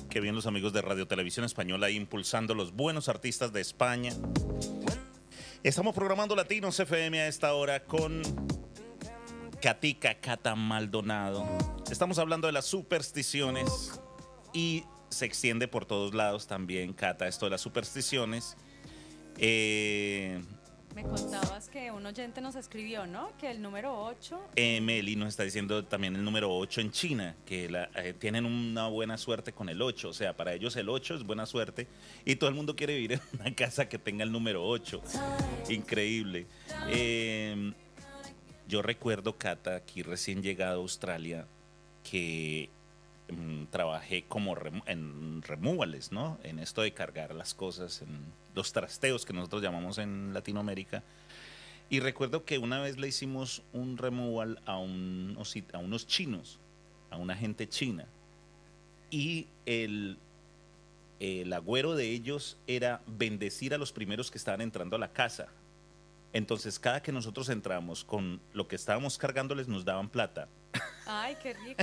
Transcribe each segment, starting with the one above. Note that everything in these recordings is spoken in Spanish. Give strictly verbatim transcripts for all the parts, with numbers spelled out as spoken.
Qué bien los amigos de Radio Televisión Española ahí impulsando los buenos artistas de España. Estamos programando Latinos F M a esta hora con Katica Cata Maldonado. Estamos hablando de las supersticiones y se extiende por todos lados también, Cata, esto de las supersticiones. Eh, Me contabas que un oyente nos escribió, ¿no? Que el número ocho... eh, Meli nos está diciendo también el número ocho en China, que la, eh, tienen una buena suerte con el ocho. O sea, para ellos el ocho es buena suerte y todo el mundo quiere vivir en una casa que tenga el número ocho. Increíble. Eh, yo recuerdo, Cata, aquí recién llegado a Australia, que mm, trabajé como remo en removals, ¿no? En esto de cargar las cosas, en los trasteos que nosotros llamamos en Latinoamérica. Y recuerdo que una vez le hicimos un removal a, un, a unos chinos, a una gente china. Y el, el agüero de ellos era bendecir a los primeros que estaban entrando a la casa. Entonces, cada que nosotros entramos con lo que estábamos cargándoles, nos daban plata. ¡Ay, qué rico!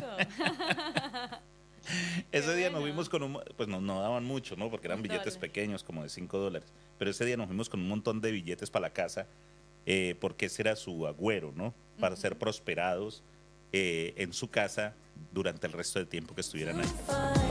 Ese Qué día bueno. nos fuimos con un, pues no, no daban mucho, ¿no? Porque eran Un billetes dólar. pequeños, como de cinco dólares. Pero ese día nos fuimos con un montón de billetes para la casa, eh, porque ese era su agüero, ¿no? Para Ujú. ser prosperados eh, en su casa durante el resto del tiempo que estuvieran ahí.